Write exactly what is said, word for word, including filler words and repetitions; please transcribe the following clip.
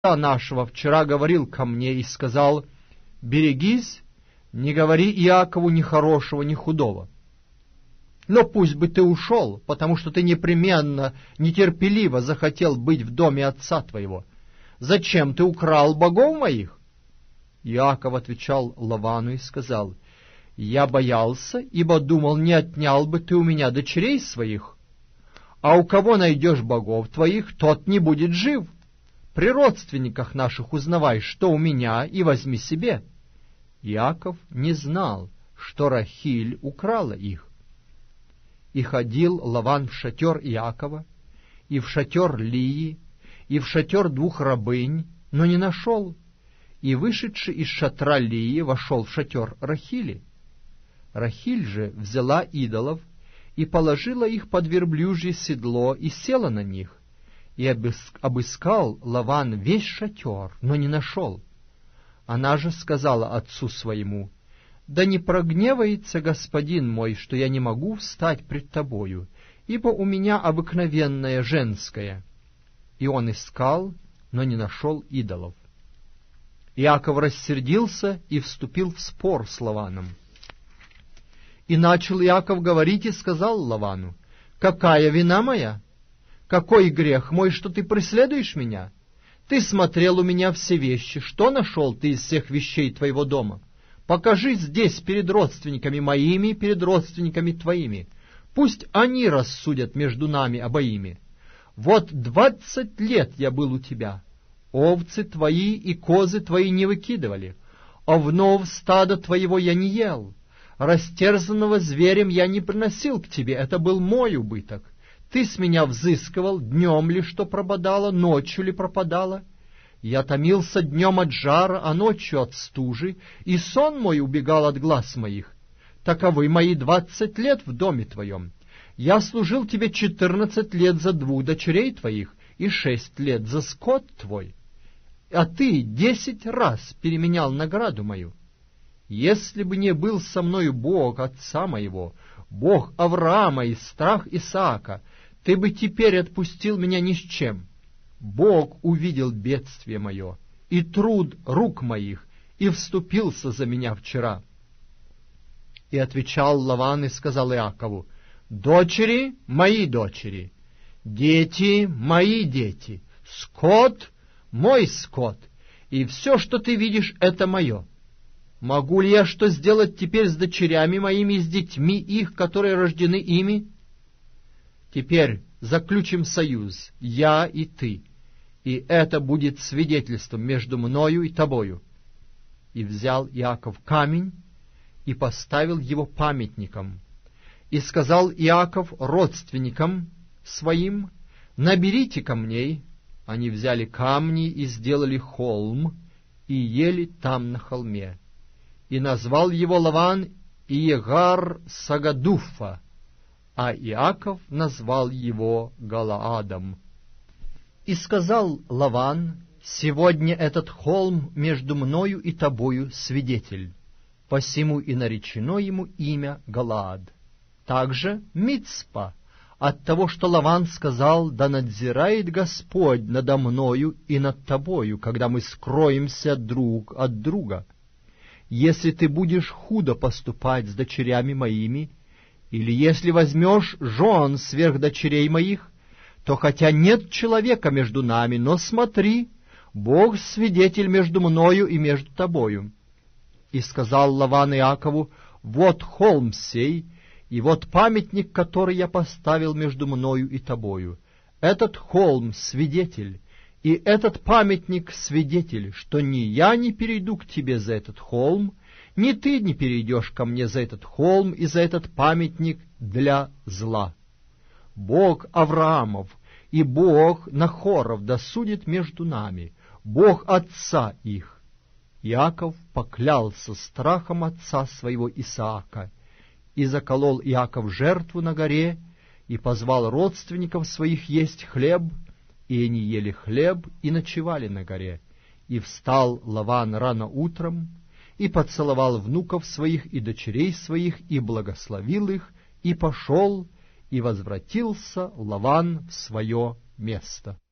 нашего вчера говорил ко мне и сказал: берегись, не говори Иакову ни хорошего, ни худого. Но пусть бы ты ушел, потому что ты непременно, нетерпеливо захотел быть в доме отца твоего. Зачем ты украл богов моих? Иаков отвечал Лавану и сказал: я боялся, ибо думал, не отнял бы ты у меня дочерей своих. А у кого найдешь богов твоих, тот не будет жив. При родственниках наших узнавай, что у меня, и возьми себе. Иаков не знал, что Рахиль украла их. И ходил Лаван в шатер Иакова, и в шатер Лии, и в шатер двух рабынь, но не нашел. И, вышедший из шатра Лии, вошел в шатер Рахили. Рахиль же взяла идолов и положила их под верблюжье седло и села на них. И обыскал Лаван весь шатер, но не нашел. Она же сказала отцу своему: да не прогневается господин мой, что я не могу встать пред тобою, ибо у меня обыкновенное женское. И он искал, но не нашел идолов. Иаков рассердился и вступил в спор с Лаваном. И начал Иаков говорить и сказал Лавану: какая вина моя? Какой грех мой, что ты преследуешь меня? Ты смотрел у меня все вещи. Что нашел ты из всех вещей твоего дома? Покажи здесь перед родственниками моими и перед родственниками твоими. Пусть они рассудят между нами обоими. Вот двадцать лет я был у тебя. Овцы твои и козы твои не выкидывали. Овнов стада твоего я не ел. Растерзанного зверем я не приносил к тебе. Это был мой убыток. Ты с меня взыскивал, днем ли что пропадало, ночью ли пропадало. Я томился днем от жара, а ночью от стужи, и сон мой убегал от глаз моих. Таковы мои двадцать лет в доме твоем. Я служил тебе четырнадцать лет за двух дочерей твоих и шесть лет за скот твой. А ты десять раз переменял награду мою. Если бы не был со мною Бог отца моего, Бог Авраама и страх Исаака, ты бы теперь отпустил меня ни с чем. Бог увидел бедствие мое и труд рук моих, и вступился за меня вчера. И отвечал Лаван и сказал Иакову: дочери мои дочери, дети мои дети, скот мой скот, и все, что ты видишь, это мое. Могу ли я что сделать теперь с дочерями моими и с детьми их, которые рождены ими? Теперь заключим союз, я и ты, и это будет свидетельством между мною и тобою. И взял Иаков камень и поставил его памятником. И сказал Иаков родственникам своим: наберите камней. Они взяли камни и сделали холм, и ели там на холме. И назвал его Лаван Иегар Сагадуфа, а Иаков назвал его Галаадом. И сказал Лаван: сегодня этот холм между мною и тобою свидетель, посему и наречено ему имя Галаад. Также Мицпа, от того, что Лаван сказал: да надзирает Господь надо мною и над тобою, когда мы скроемся друг от друга. Если ты будешь худо поступать с дочерями моими, или если возьмешь жен сверх дочерей моих, то хотя нет человека между нами, но смотри, Бог свидетель между мною и между тобою. И сказал Лаван Иакову: вот холм сей, и вот памятник, который я поставил между мною и тобою. Этот холм — свидетель, и этот памятник — свидетель, что ни я не перейду к тебе за этот холм, ни ты не перейдешь ко мне за этот холм и за этот памятник для зла. Бог Авраамов и Бог Нахоров досудит между нами, Бог отца их. Иаков поклялся страхом отца своего Исаака, и заколол Иаков жертву на горе, и позвал родственников своих есть хлеб, и они ели хлеб и ночевали на горе. И встал Лаван рано утром, и поцеловал внуков своих и дочерей своих, и благословил их, и пошел, и возвратился Лаван в свое место.